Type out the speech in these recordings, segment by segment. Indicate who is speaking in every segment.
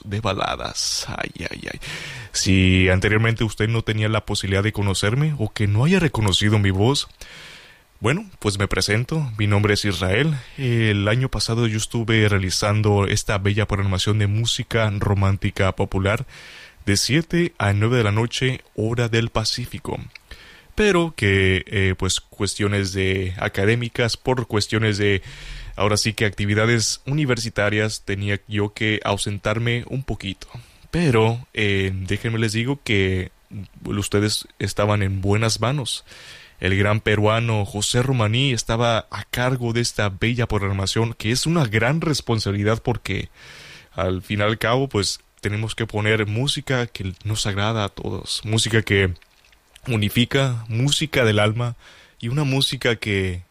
Speaker 1: de baladas. Ay, ay, ay. Si anteriormente usted no tenía la posibilidad de conocerme o que no haya reconocido mi voz, bueno, pues me presento. Mi nombre es Israel. El año pasado yo estuve realizando esta bella programación de música romántica popular de 7 a 9 de la noche, hora del Pacífico. Pero que, pues, cuestiones de académicas, por cuestiones de, ahora sí que actividades universitarias, tenía yo que ausentarme un poquito. Pero, déjenme les digo que ustedes estaban en buenas manos. El gran peruano José Romaní estaba a cargo de esta bella programación, que es una gran responsabilidad porque, al fin y al cabo, pues, tenemos que poner música que nos agrada a todos. Música que unifica, música del alma y una música que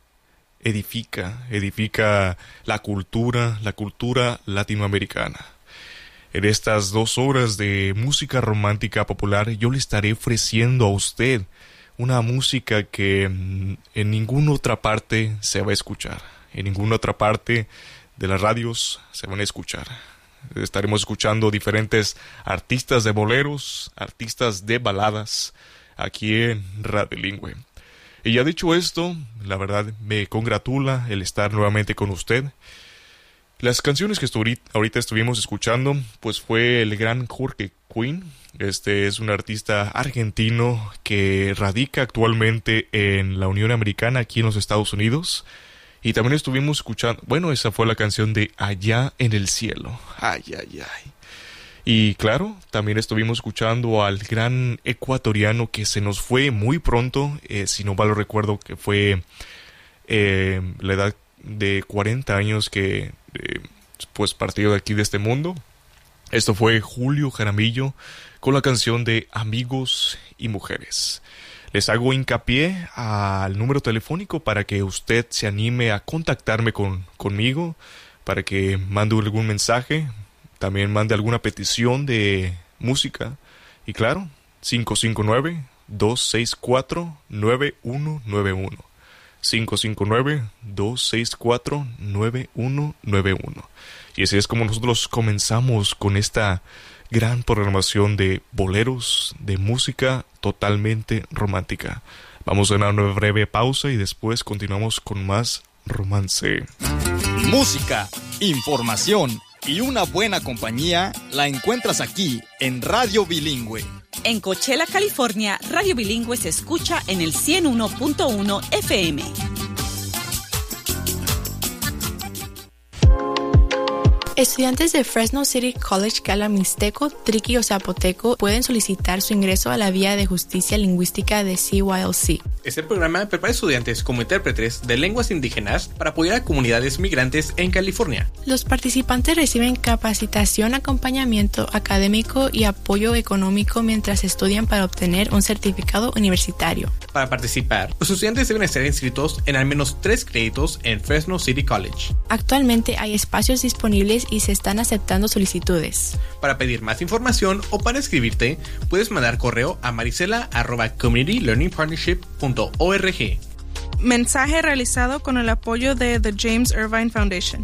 Speaker 1: edifica la cultura latinoamericana. En estas 2 horas de música romántica popular yo le estaré ofreciendo a usted una música que en ninguna otra parte se va a escuchar. En ninguna otra parte de las radios se van a escuchar. Estaremos escuchando diferentes artistas de boleros, artistas de baladas, aquí en Radio Bilingüe. Y ya dicho esto, la verdad me congratula el estar nuevamente con usted. Las canciones que ahorita estuvimos escuchando, pues fue el gran Jorge Quinn. Este es un artista argentino que radica actualmente en la Unión Americana, aquí en los Estados Unidos. Y también estuvimos escuchando, bueno, esa fue la canción de Allá en el Cielo. Ay, ay, ay. Y claro, también estuvimos escuchando al gran ecuatoriano que se nos fue muy pronto, si no mal lo recuerdo, que fue la edad de 40 años que pues partió de aquí de este mundo. Esto fue Julio Jaramillo con la canción de Amigos y Mujeres. Les hago hincapié al número telefónico para que usted se anime a contactarme conmigo, para que mande algún mensaje, también mande alguna petición de música. Y claro, 559-264-9191. 559-264-9191. Y así es como nosotros comenzamos con esta gran programación de boleros, de música totalmente romántica. Vamos a una breve pausa y después continuamos con más romance.
Speaker 2: Música, información y una buena compañía la encuentras aquí en Radio Bilingüe.
Speaker 3: En Coachella, California, Radio Bilingüe se escucha en el 101.1 FM.
Speaker 4: Estudiantes de Fresno City College Cala Mixteco, Triqui o Zapoteco pueden solicitar su ingreso a la Vía de Justicia Lingüística de CYLC.
Speaker 5: Este programa prepara estudiantes como intérpretes de lenguas indígenas para apoyar a comunidades migrantes en California.
Speaker 4: Los participantes reciben capacitación, acompañamiento académico y apoyo económico mientras estudian para obtener un certificado universitario.
Speaker 5: Para participar, los estudiantes deben estar inscritos en al menos 3 créditos en Fresno City College.
Speaker 4: Actualmente hay espacios disponibles y se están aceptando solicitudes.
Speaker 5: Para pedir más información o para escribirte, puedes mandar correo a marisela@communitylearningpartnership.org.
Speaker 6: Mensaje realizado con el apoyo de The James Irvine Foundation.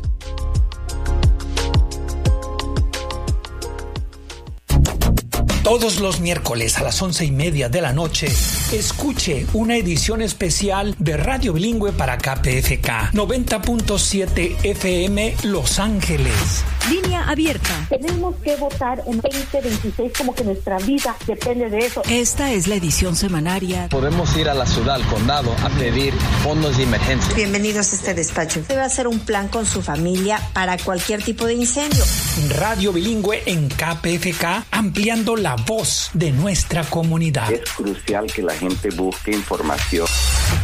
Speaker 7: Todos los miércoles a las 11:30 de la noche, escuche una edición especial de Radio Bilingüe para KPFK 90.7 FM Los Ángeles.
Speaker 8: Línea abierta.
Speaker 9: Tenemos que votar en 2026 como que nuestra vida depende de eso.
Speaker 8: Esta es la edición semanaria.
Speaker 10: Podemos ir a la ciudad, al condado, a pedir fondos de emergencia.
Speaker 11: Bienvenidos a este despacho. Debe hacer un plan con su familia para cualquier tipo de incendio.
Speaker 7: Radio Bilingüe en KPFK, ampliando la voz de nuestra comunidad.
Speaker 12: Es crucial que la gente busque información.